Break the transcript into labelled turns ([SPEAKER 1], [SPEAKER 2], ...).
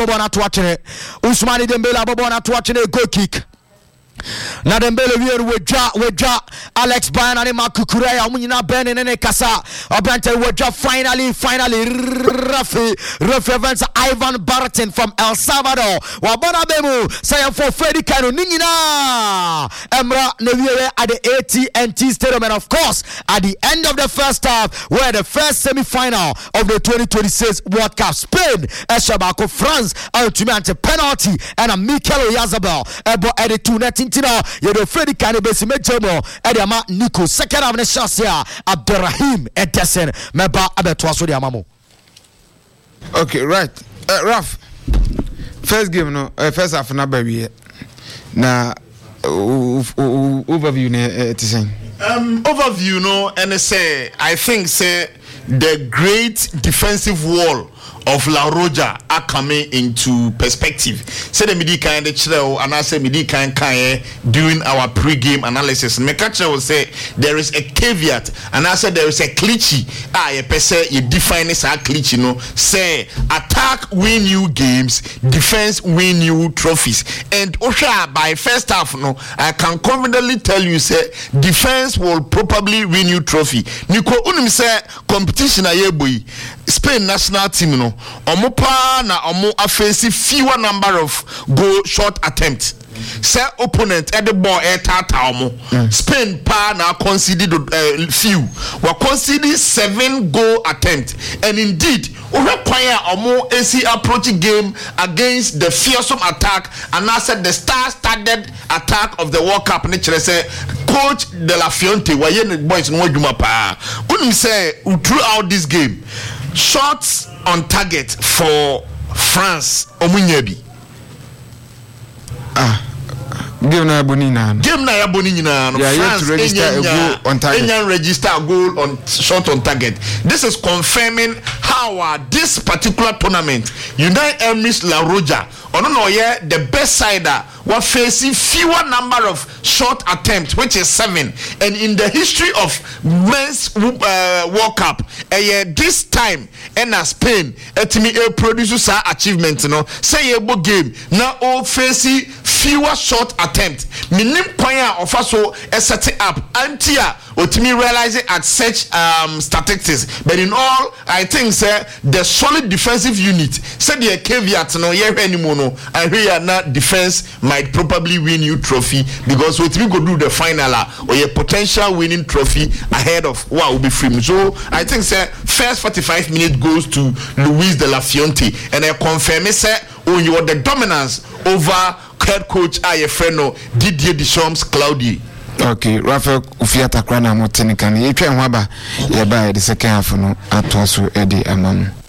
[SPEAKER 1] Bobona to watch it. Ousmane Dembele Bobona to watch it. Goal kick. Na Dembele weja Alex Bayan and Marco Correa umunyina Ben nene kasa Obrante weja finally Rafi events Ivan Barton from El Salvador wabona bemu say for Freddy Kano ningina Emra newiere at the AT&T Stadium, and of course at the end of the first half where the first semi-final of the 2026 World Cup Spain Eshabako France ultimate penalty and a Mikel Oyarzabal ebo edit 2 you know Freddy Kano besi mejemo ediama Nico second half ne Shasia Abdurrahim Edesen meba abeto so di amamo.
[SPEAKER 2] Okay, right. Raf, first game no first half na baby na overview ne tisen
[SPEAKER 3] overview no and say I think say the great defensive wall of La Roja are coming into perspective. Say the midi kind of chill and I say midi kind during our pre-game analysis. Mekacha will say there is a caveat and I said there is a cliche. You define this as cliche, you know. Say attack win you games, defense win you trophies. And Osha by first half, no, I can confidently tell you say defense will probably win you trophy. Nico unim say competition boy. Spain national team no omo pa na omo afensi fewer number of goal shot attempts. Say opponent at the ball tata omo. Spain pa na conceded few. We conceded 7 goal attempts, and indeed we require omo AC approaching game against the fearsome attack and I said the star-studded attack of the World Cup. Nature say Coach De La Fuente waye boys no adwuma pa. Unim say throughout this game shots on target for France omunyabi.
[SPEAKER 2] Game na yaboni na
[SPEAKER 3] no. France
[SPEAKER 2] to register a goal on target.
[SPEAKER 3] Register a goal on shot on target. This is confirming how this particular tournament Unai Emery's La Roja the best sider were facing fewer number of shot attempts, which is 7, and in the history of men's World Cup this time and Spain produces our achievement, you know, say a game now all facing fewer shot attempts. Minim point of also set it up antia or to me realize it at such statistics, but in all I think say the solid defensive unit said the caveat no here anymore no, and here now defense might probably win you trophy because what we go do the final or your potential winning trophy ahead of what will be free. So I think say first 45 minutes goes to Luis De La Fuente and I confirm say you are the dominance over head coach Ayefreno Didier Deschamps Claudio.
[SPEAKER 2] Okay, Rafael Ufiata Krana Motenikani. If you have the second half no atwaso edi amam.